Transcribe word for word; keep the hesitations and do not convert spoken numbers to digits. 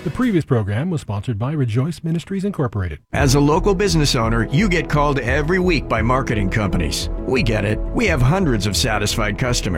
The previous program was sponsored by Rejoice Ministries Incorporated. As a local business owner, you get called every week by marketing companies. We get it. We have hundreds of satisfied customers.